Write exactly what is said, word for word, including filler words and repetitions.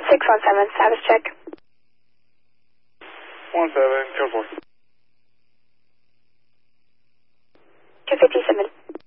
six one seven, status check. one seven, two four. two fifty-seven.